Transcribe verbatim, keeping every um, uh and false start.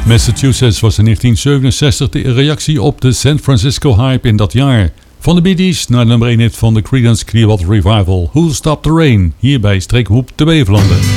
Massachusetts was in negentien zevenenzestig de reactie op de San Francisco hype in dat jaar. Van de Bee Gees naar nummer één hit van de Creedence Clearwater Revival, Who'll Stop the Rain, hier bij Streekhoep te Beverlanden.